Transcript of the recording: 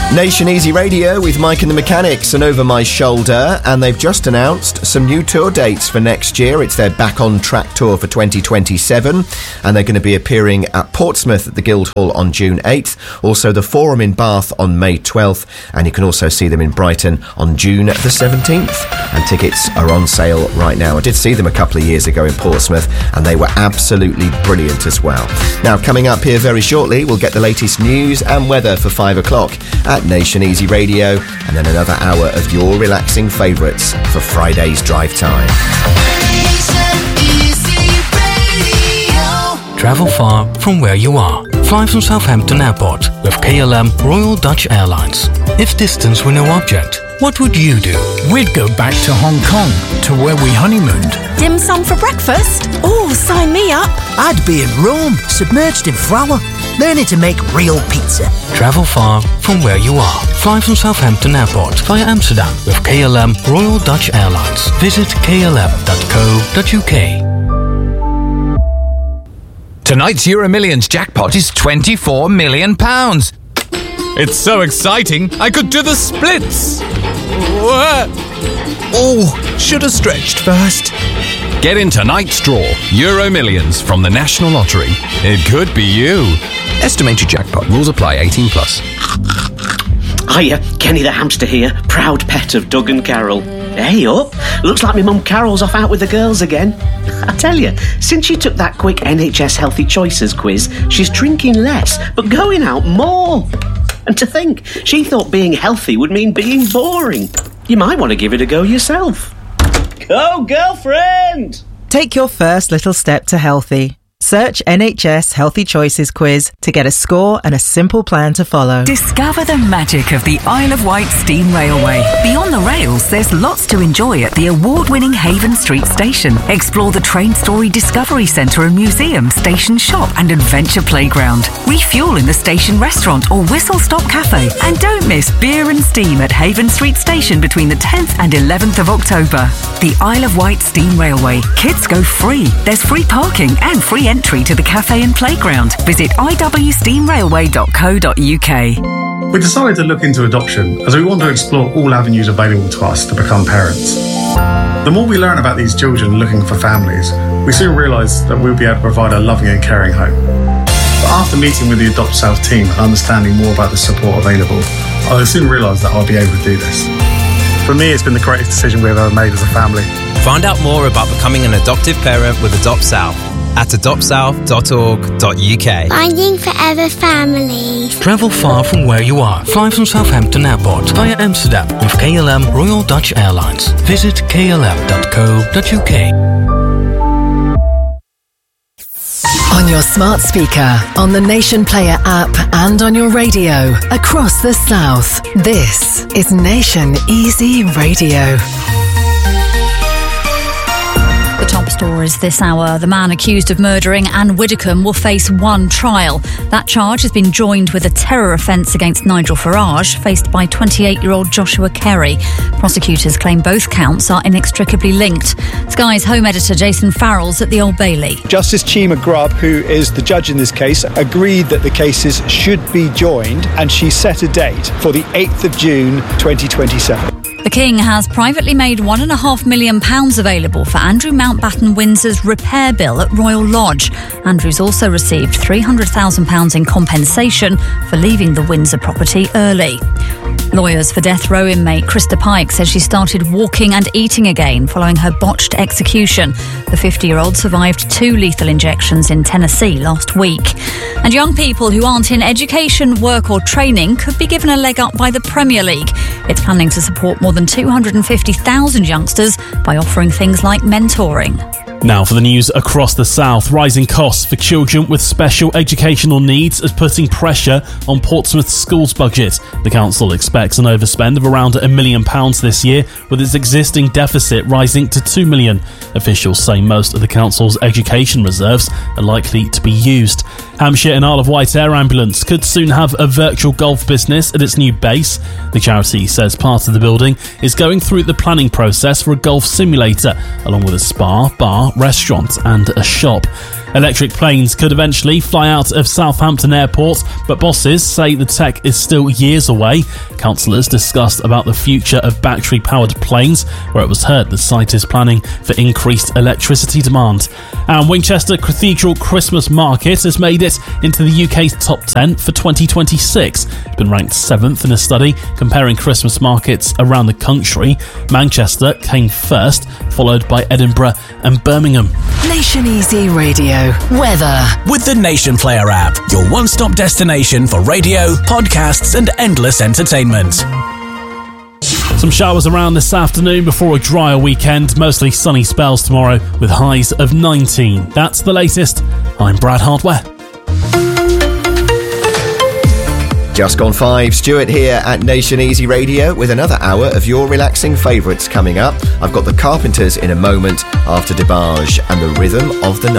Nation Easy Radio with Mike and the Mechanics and Over My Shoulder, and they've just announced some new tour dates for next year. It's their Back on Track tour for 2027, and they're going to be appearing at Portsmouth at the Guildhall on June 8th, also the Forum in Bath on May 12th, and you can also see them in Brighton on June the 17th, and tickets are on sale right now. I did see them a couple of years ago in Portsmouth, and they were absolutely brilliant as well. Now, coming up here very shortly, we'll get the latest news and weather for 5 o'clock at Nation Easy Radio, and then another hour of your relaxing favourites for Friday's drive time. Travel far from where you are. Fly from Southampton Airport with KLM Royal Dutch Airlines. If distance were no object, what would you do? We'd go back to Hong Kong, to where we honeymooned. Dim sum for breakfast? Oh, sign me up. I'd be in Rome, submerged in flour, learning to make real pizza. Travel far from where you are. Fly from Southampton Airport via Amsterdam with KLM Royal Dutch Airlines. Visit klm.co.uk. Tonight's Euro Millions jackpot is £24 million. It's so exciting, I could do the splits. Oh, should have stretched first. Get in tonight's draw, Euro Millions from the National Lottery. It could be you. Estimated jackpot. Rules apply. 18+. Hiya, Kenny the hamster here, proud pet of Doug and Carol. Hey up, looks like my mum Carol's off out with the girls again. I tell you, since she took that quick NHS Healthy Choices quiz, she's drinking less, but going out more. And to think, she thought being healthy would mean being boring. You might want to give it a go yourself. Go, girlfriend! Take your first little step to healthy. Search NHS Healthy Choices quiz to get a score and a simple plan to follow. Discover the magic of the Isle of Wight Steam Railway. Beyond the rails, there's lots to enjoy at the award-winning Haven Street Station. Explore the Train Story Discovery Centre and Museum, Station Shop and Adventure Playground. Refuel in the station restaurant or Whistle Stop Cafe. And don't miss Beer and Steam at Haven Street Station between the 10th and 11th of October. The Isle of Wight Steam Railway. Kids go free. There's free parking and free entry to the cafe and playground. Visit iwsteamrailway.co.uk. We decided to look into adoption as we want to explore all avenues available to us to become parents. The more we learn about these children looking for families, we soon realised that we'll be able to provide a loving and caring home. But after meeting with the Adopt South team and understanding more about the support available, I soon realised that I'll be able to do this. For me, it's been the greatest decision we've ever made as a family. Find out more about becoming an adoptive parent with Adopt South at adoptsouth.org.uk. Finding Forever Families. Travel far from where you are. Fly from Southampton Airport via Amsterdam with KLM Royal Dutch Airlines. Visit klm.co.uk. On your smart speaker, on the Nation Player app and on your radio across the South. This is Nation Easy Radio. The top stories this hour. The man accused of murdering Anne Widdecombe will face one trial. That charge has been joined with a terror offence against Nigel Farage, faced by 28-year-old Joshua Kerry. Prosecutors claim both counts are inextricably linked. Sky's home editor Jason Farrell's at the Old Bailey. Justice Chima Grubb, who is the judge in this case, agreed that the cases should be joined, and she set a date for the 8th of June 2027. The King has privately made £1.5 million available for Andrew Mountbatten Windsor's repair bill at Royal Lodge. Andrew's also received £300,000 in compensation for leaving the Windsor property early. Lawyers for death row inmate Krista Pike says she started walking and eating again following her botched execution. The 50-year-old survived 2 lethal injections in Tennessee last week. And young people who aren't in education, work or training could be given a leg up by the Premier League. It's planning to support more than 250,000 youngsters by offering things like mentoring. Now for the news across the South. Rising costs for children with special educational needs is putting pressure on Portsmouth's schools budget. The council expects an overspend of around £1 million this year, with its existing deficit rising to £2 million. Officials say most of the council's education reserves are likely to be used. Hampshire and Isle of Wight Air Ambulance could soon have a virtual golf business at its new base. The charity says part of the building is going through the planning process for a golf simulator, along with a spa, bar, bar, restaurant and a shop. Electric planes could eventually fly out of Southampton Airport, but bosses say the tech is still years away. Councillors discussed about the future of battery-powered planes, where it was heard the site is planning for increased electricity demand. And Winchester Cathedral Christmas Market has made it into the UK's top 10 for 2026. It's been ranked 7th in a study comparing Christmas markets around the country. Manchester came first, followed by Edinburgh and Birmingham. Nation Easy Radio. Weather. With the Nation Player app, your one-stop destination for radio, podcasts and endless entertainment. Some showers around this afternoon before a drier weekend. Mostly sunny spells tomorrow with highs of 19. That's the latest. I'm Brad Hardware. Just gone 5, Stuart here at Nation Easy Radio with another hour of your relaxing favourites coming up. I've got the Carpenters in a moment after DeBarge and the Rhythm of the Night.